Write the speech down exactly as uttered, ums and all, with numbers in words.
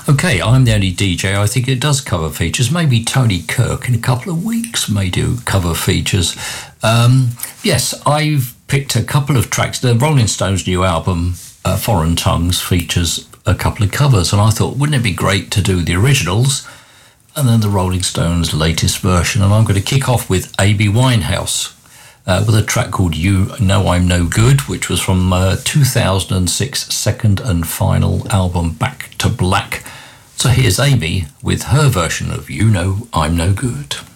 Okay, I'm the only D J I think it does cover features. Maybe Tony Kirk in a couple of weeks may do cover features. Um, yes, I've picked a couple of tracks. The Rolling Stones' new album, uh, Foreign Tongues, features a couple of covers, and I thought, wouldn't it be great to do the originals and then the Rolling Stones' latest version? And I'm going to kick off with Amy Winehouse uh, with a track called You Know I'm No Good, which was from uh, two thousand six second and final album Back to Black. So here's Amy with her version of You Know I'm No Good.